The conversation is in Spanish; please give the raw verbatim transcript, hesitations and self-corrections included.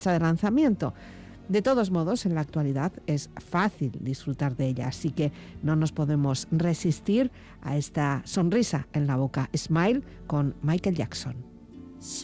de lanzamiento. De todos modos, en la actualidad es fácil disfrutar de ella, así que no nos podemos resistir a esta sonrisa en la boca. Smile con Michael Jackson.